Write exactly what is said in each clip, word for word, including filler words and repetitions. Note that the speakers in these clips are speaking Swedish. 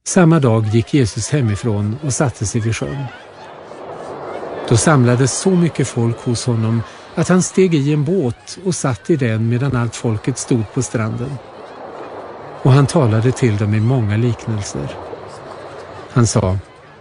Samma dag gick Jesus hemifrån och satte sig vid sjön. Då samlades så mycket folk hos honom att han steg i en båt och satt i den medan allt folket stod på stranden. Och han talade till dem i många liknelser. Han sa: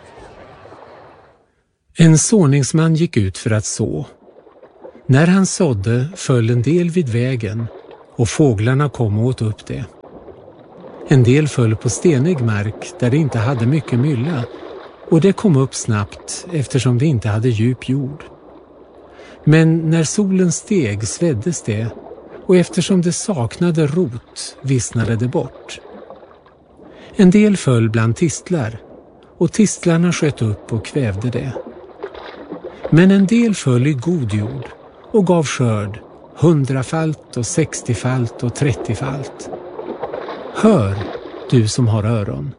En såningsman gick ut för att så. När han sådde föll en del vid vägen och fåglarna kom och åt upp det. En del föll på stenig mark där det inte hade mycket mylla, och det kom upp snabbt eftersom det inte hade djup jord. Men när solen steg sveddes det, och eftersom det saknade rot vissnade det bort. En del föll bland tistlar, och tistlarna sköt upp och kvävde det. Men en del föll i god jord och gav skörd, hundrafalt och sextiofalt och trettiofalt. Hör, du som har öron.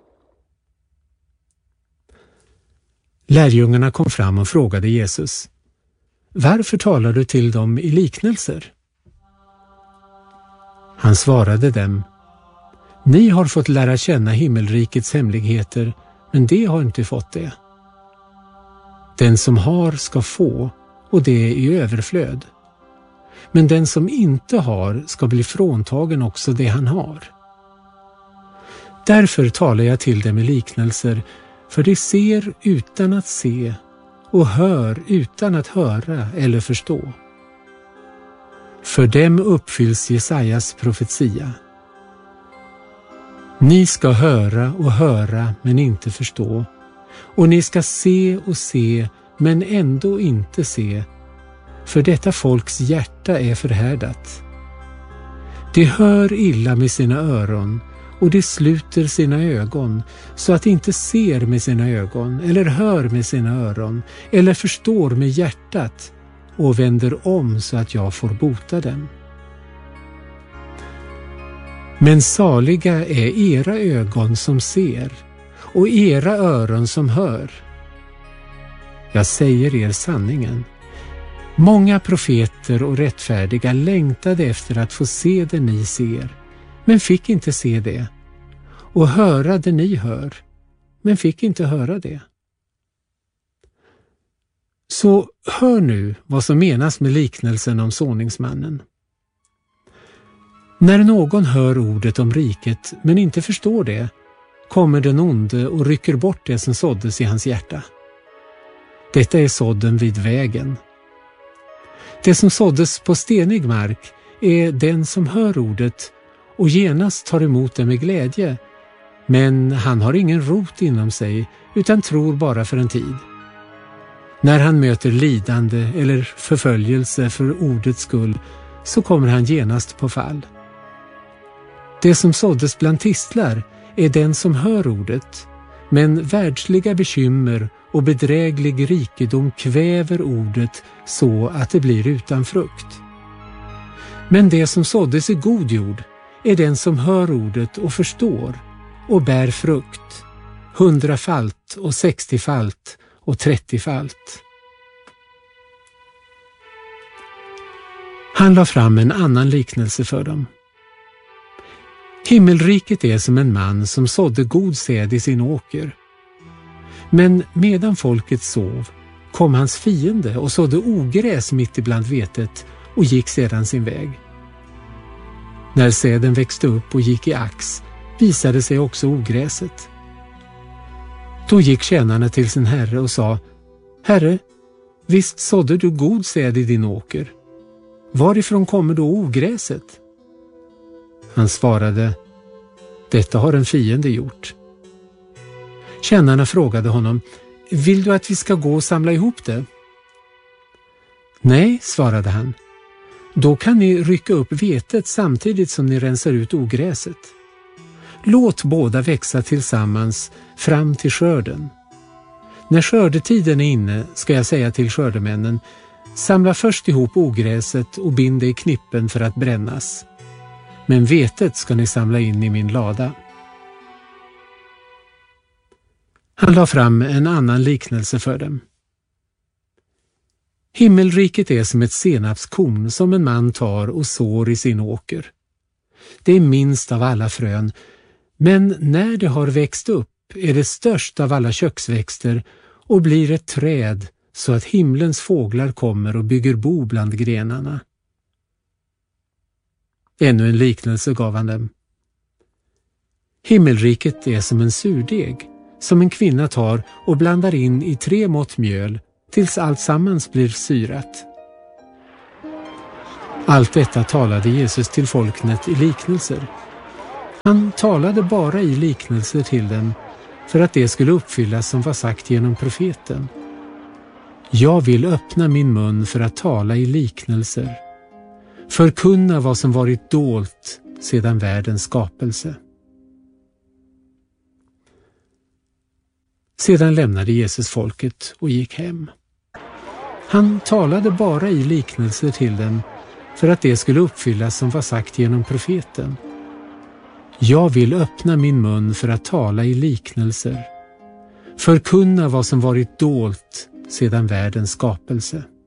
Lärjungarna kom fram och frågade Jesus: Varför talar du till dem i liknelser? Han svarade dem: Ni har fått lära känna himmelrikets hemligheter, men det har inte fått det. Den som har ska få, och det är i överflöd. Men den som inte har ska bli fråntagen också det han har. Därför talar jag till dem i liknelser, för de ser utan att se och hör utan att höra eller förstå. För dem uppfylls Jesajas profetia. Ni ska höra och höra men inte förstå, och ni ska se och se men ändå inte se, för detta folks hjärta är förhärdat. De hör illa med sina öron, och de sluter sina ögon så att de inte ser med sina ögon eller hör med sina öron eller förstår med hjärtat och vänder om så att jag får bota dem. Men saliga är era ögon som ser och era öron som hör. Jag säger er sanningen. Många profeter och rättfärdiga längtade efter att få se det ni ser, men fick inte se det, och höra det ni hör, men fick inte höra det. Så hör nu vad som menas med liknelsen om såningsmannen. När någon hör ordet om riket men inte förstår det, kommer den onde och rycker bort det som såddes i hans hjärta. Detta är sådden vid vägen. Det som såddes på stenig mark är den som hör ordet och genast tar emot det med glädje, men han har ingen rot inom sig utan tror bara för en tid. När han möter lidande eller förföljelse för ordets skull så kommer han genast på fall. Det som såddes bland tistlar är den som hör ordet, men världsliga bekymmer och bedräglig rikedom kväver ordet så att det blir utan frukt. Men det som såddes i god jord är den som hör ordet och förstår och bär frukt, hundrafalt och sextiofalt och trettiofalt. Han la fram en annan liknelse för dem. Himmelriket är som en man som sådde god säd i sin åker. Men medan folket sov kom hans fiende och sådde ogräs mitt ibland vetet och gick sedan sin väg. När säden växte upp och gick i ax visade sig också ogräset. Då gick tjänarna till sin herre och sa: Herre, visst sådde du god säd i din åker. Varifrån kommer då ogräset? Han svarade: Detta har en fiende gjort. Tjänarna frågade honom: Vill du att vi ska gå och samla ihop det? Nej, svarade han. Då kan ni rycka upp vetet samtidigt som ni rensar ut ogräset. Låt båda växa tillsammans fram till skörden. När skördetiden är inne ska jag säga till skördemännen: Samla först ihop ogräset och bind det i knippen för att brännas. Men vetet ska ni samla in i min lada. Han la fram en annan liknelse för dem. Himmelriket är som ett senapskorn som en man tar och sår i sin åker. Det är minst av alla frön, men när det har växt upp är det största av alla köksväxter och blir ett träd så att himlens fåglar kommer och bygger bo bland grenarna. Ännu en liknelse gav han dem. Himmelriket är som en surdeg som en kvinna tar och blandar in i tre mått mjöl tills allt sammans blir syrat. Allt detta talade Jesus till folknet i liknelser. Han talade bara i liknelser till dem för att det skulle uppfyllas som var sagt genom profeten. Jag vill öppna min mun för att tala i liknelser, förkunna vad som varit dolt sedan världens skapelse. Sedan lämnade Jesus folket och gick hem. Han talade bara i liknelser till dem för att det skulle uppfyllas som var sagt genom profeten. Jag vill öppna min mun för att tala i liknelser, förkunna vad som varit dolt sedan världens skapelse.